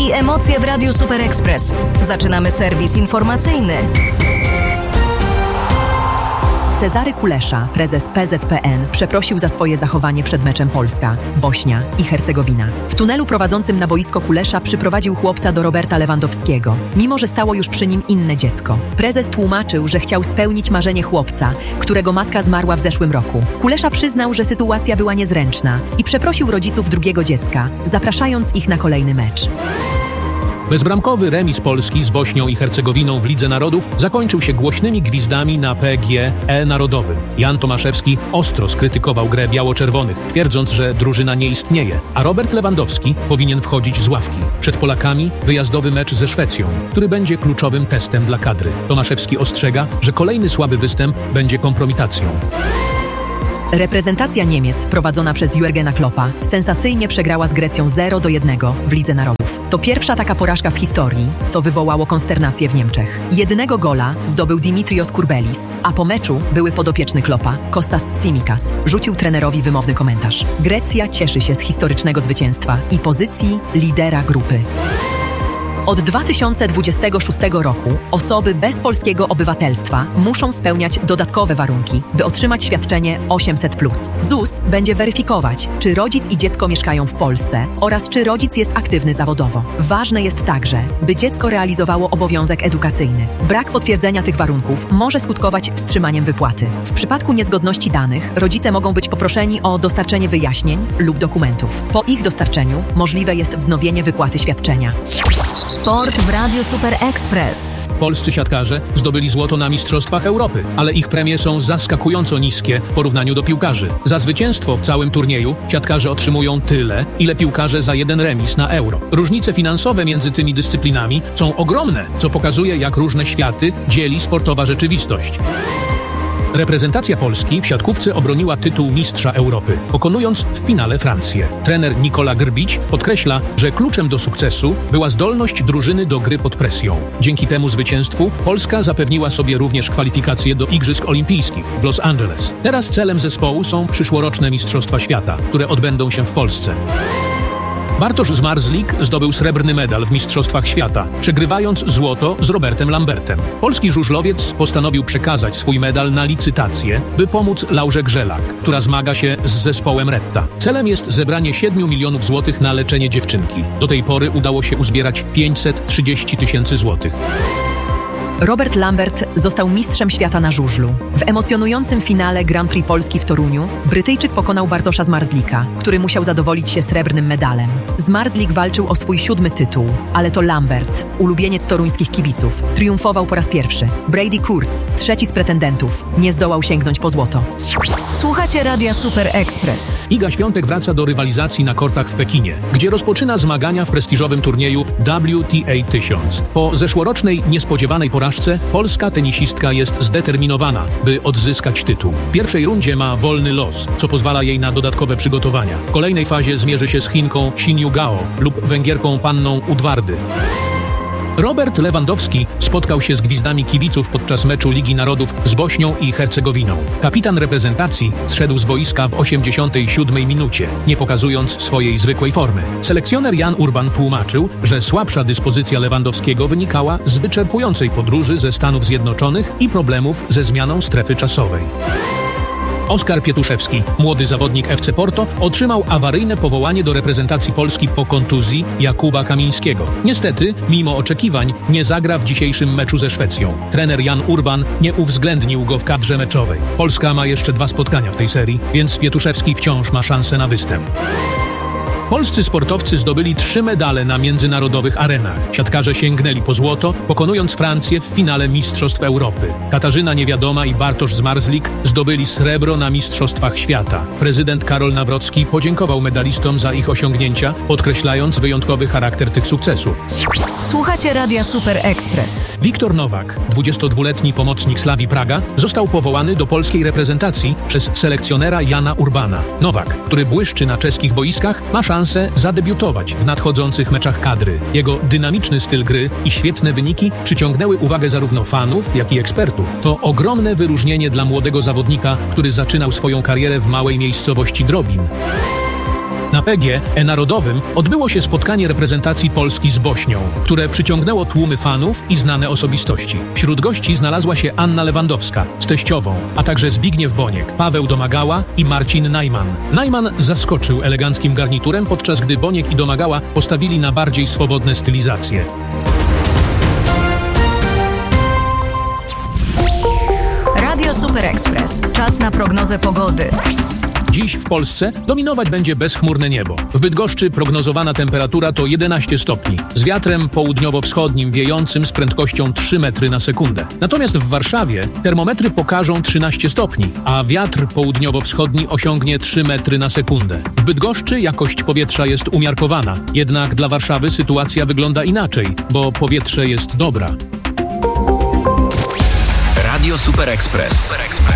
i emocje w Radiu Super Express. Zaczynamy serwis informacyjny. Cezary Kulesza, prezes PZPN, przeprosił za swoje zachowanie przed meczem Polska, Bośnia i Hercegowina. W tunelu prowadzącym na boisko Kulesza przyprowadził chłopca do Roberta Lewandowskiego, mimo że stało już przy nim inne dziecko. Prezes tłumaczył, że chciał spełnić marzenie chłopca, którego matka zmarła w zeszłym roku. Kulesza przyznał, że sytuacja była niezręczna i przeprosił rodziców drugiego dziecka, zapraszając ich na kolejny mecz. Bezbramkowy remis Polski z Bośnią i Hercegowiną w Lidze Narodów zakończył się głośnymi gwizdami na PGE Narodowym. Jan Tomaszewski ostro skrytykował grę biało-czerwonych, twierdząc, że drużyna nie istnieje, a Robert Lewandowski powinien wchodzić z ławki. Przed Polakami wyjazdowy mecz ze Szwecją, który będzie kluczowym testem dla kadry. Tomaszewski ostrzega, że kolejny słaby występ będzie kompromitacją. Reprezentacja Niemiec, prowadzona przez Jurgena Kloppa, sensacyjnie przegrała z Grecją 0-1 w Lidze Narodów. To pierwsza taka porażka w historii, co wywołało konsternację w Niemczech. Jedynego gola zdobył Dimitrios Kurbelis, a po meczu były podopieczny Kloppa, Kostas Tsimikas, rzucił trenerowi wymowny komentarz. Grecja cieszy się z historycznego zwycięstwa i pozycji lidera grupy. Od 2026 roku osoby bez polskiego obywatelstwa muszą spełniać dodatkowe warunki, by otrzymać świadczenie 800+. ZUS będzie weryfikować, czy rodzic i dziecko mieszkają w Polsce oraz czy rodzic jest aktywny zawodowo. Ważne jest także, by dziecko realizowało obowiązek edukacyjny. Brak potwierdzenia tych warunków może skutkować wstrzymaniem wypłaty. W przypadku niezgodności danych rodzice mogą być poproszeni o dostarczenie wyjaśnień lub dokumentów. Po ich dostarczeniu możliwe jest wznowienie wypłaty świadczenia. Sport w Radiu Super Express. Polscy siatkarze zdobyli złoto na Mistrzostwach Europy, ale ich premie są zaskakująco niskie w porównaniu do piłkarzy. Za zwycięstwo w całym turnieju siatkarze otrzymują tyle, ile piłkarze za jeden remis na Euro. Różnice finansowe między tymi dyscyplinami są ogromne, co pokazuje, jak różne światy dzieli sportowa rzeczywistość. Reprezentacja Polski w siatkówce obroniła tytuł mistrza Europy, pokonując w finale Francję. Trener Nikola Grbić podkreśla, że kluczem do sukcesu była zdolność drużyny do gry pod presją. Dzięki temu zwycięstwu Polska zapewniła sobie również kwalifikacje do Igrzysk Olimpijskich w Los Angeles. Teraz celem zespołu są przyszłoroczne Mistrzostwa Świata, które odbędą się w Polsce. Bartosz Zmarzlik zdobył srebrny medal w Mistrzostwach Świata, przegrywając złoto z Robertem Lambertem. Polski żużlowiec postanowił przekazać swój medal na licytację, by pomóc Laurze Grzelak, która zmaga się z zespołem Retta. Celem jest zebranie 7 milionów złotych na leczenie dziewczynki. Do tej pory udało się uzbierać 530 000 złotych. Robert Lambert został mistrzem świata na żużlu. W emocjonującym finale Grand Prix Polski w Toruniu Brytyjczyk pokonał Bartosza Zmarzlika, który musiał zadowolić się srebrnym medalem. Zmarzlik walczył o swój 7. tytuł, ale to Lambert, ulubieniec toruńskich kibiców, triumfował po raz pierwszy. Brady Kurtz, trzeci z pretendentów, nie zdołał sięgnąć po złoto. Słuchacie Radia Super Express. Iga Świątek wraca do rywalizacji na kortach w Pekinie, gdzie rozpoczyna zmagania w prestiżowym turnieju WTA 1000. Po zeszłorocznej niespodziewanej porażce polska tenisistka jest zdeterminowana, by odzyskać tytuł. W pierwszej rundzie ma wolny los, co pozwala jej na dodatkowe przygotowania. W kolejnej fazie zmierzy się z Chinką Xin Yugao lub Węgierką Panną Udvardy. Robert Lewandowski spotkał się z gwizdami kibiców podczas meczu Ligi Narodów z Bośnią i Hercegowiną. Kapitan reprezentacji zszedł z boiska w 87 minucie, nie pokazując swojej zwykłej formy. Selekcjoner Jan Urban tłumaczył, że słabsza dyspozycja Lewandowskiego wynikała z wyczerpującej podróży ze Stanów Zjednoczonych i problemów ze zmianą strefy czasowej. Oskar Pietuszewski, młody zawodnik FC Porto, otrzymał awaryjne powołanie do reprezentacji Polski po kontuzji Jakuba Kamińskiego. Niestety, mimo oczekiwań, nie zagra w dzisiejszym meczu ze Szwecją. Trener Jan Urban nie uwzględnił go w kadrze meczowej. Polska ma jeszcze 2 spotkania w tej serii, więc Pietuszewski wciąż ma szansę na występ. Polscy sportowcy zdobyli 3 medale na międzynarodowych arenach. Siatkarze sięgnęli po złoto, pokonując Francję w finale Mistrzostw Europy. Katarzyna Niewiadoma i Bartosz Zmarzlik zdobyli srebro na Mistrzostwach Świata. Prezydent Karol Nawrocki podziękował medalistom za ich osiągnięcia, podkreślając wyjątkowy charakter tych sukcesów. Słuchacie Radia Super Express. Wiktor Nowak, 22-letni pomocnik Slavii Praga, został powołany do polskiej reprezentacji przez selekcjonera Jana Urbana. Nowak, który błyszczy na czeskich boiskach, ma szansę zadebiutować w nadchodzących meczach kadry. Jego dynamiczny styl gry i świetne wyniki przyciągnęły uwagę zarówno fanów, jak i ekspertów. To ogromne wyróżnienie dla młodego zawodnika, który zaczynał swoją karierę w małej miejscowości Drobin. Na PGE Narodowym odbyło się spotkanie reprezentacji Polski z Bośnią, które przyciągnęło tłumy fanów i znane osobistości. Wśród gości znalazła się Anna Lewandowska z teściową, a także Zbigniew Boniek, Paweł Domagała i Marcin Najman. Najman zaskoczył eleganckim garniturem, podczas gdy Boniek i Domagała postawili na bardziej swobodne stylizacje. Radio Super Express. Czas na prognozę pogody. Dziś w Polsce dominować będzie bezchmurne niebo. W Bydgoszczy prognozowana temperatura to 11 stopni, z wiatrem południowo-wschodnim wiejącym z prędkością 3 metry na sekundę. Natomiast w Warszawie termometry pokażą 13 stopni, a wiatr południowo-wschodni osiągnie 3 metry na sekundę. W Bydgoszczy jakość powietrza jest umiarkowana, jednak dla Warszawy sytuacja wygląda inaczej, bo powietrze jest dobra. Radio Super Express.